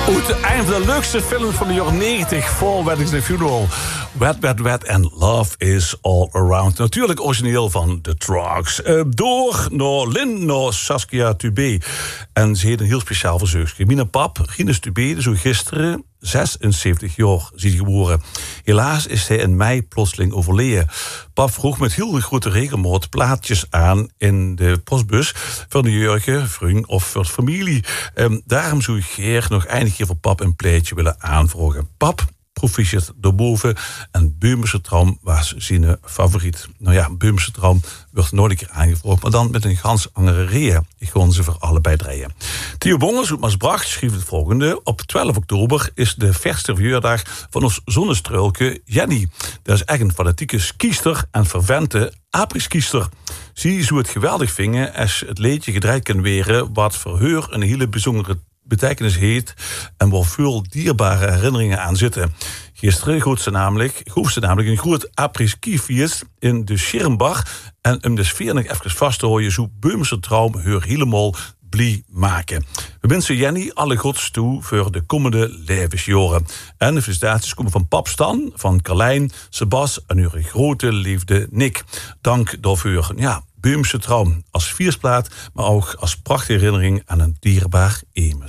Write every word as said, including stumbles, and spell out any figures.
Uit een van de leukste films van de jaren negentig voor Weddings and Funeral. Wet, Wet, Wet and Love is All Around. Natuurlijk origineel van The Trucks. Uh, door naar Lynn, naar Saskia Tubé. En ze heeft een heel speciaal verzoekje. Mijn pap, Rinus Tubé, zo gisteren zesenzeventig jaar is hij geboren. Helaas is hij in mei plotseling overleden. Pap vroeg met heel grote regelmaat plaatjes aan in de postbus voor de jurgen, vriend of voor de familie. Um, daarom zou ik Geer nog eindig keer voor pap een pleitje willen aanvragen. Pap, proficiat daarboven. En Beumerse Traum was zijn favoriet. Nou ja, Beumerse Traum wordt nooit een keer aangevraagd, maar dan met een gans andere reden. Ik gewoon ze voor allebei draaien. Theo Bongers uit Maasbracht schreef het volgende. Op twaalf oktober is de verste verjaardag van ons zonnestruilke Jenny. Dat is echt een fanatieke skiester en vervente apriskiester. Zie zou het geweldig vinden als het leedje gedraaid kan weren wat voor haar een hele bijzondere betekenis heeft en waar veel dierbare herinneringen aan zitten. Gisteren groef ze namelijk, groef ze namelijk een groot apres-ski-feest in de Schirmbach en om de sfeer nog even vast te houden, zo Beumerse Traum haar helemaal blij maken. We wensen Jenny alle gods toe voor de komende levensjaren. En de felicitaties komen van pap Stan, van Carlijn, Sebas en uw grote liefde Nick. Dank daarvoor. Ja, Beumerse Traum als viersplaat, maar ook als prachtige herinnering aan een dierbaar Emes.